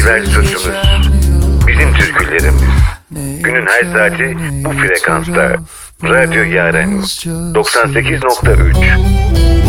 güzel sözümüz, bizim türkülerimiz. Günün her saati bu frekansta. Radyo Yaren 98.3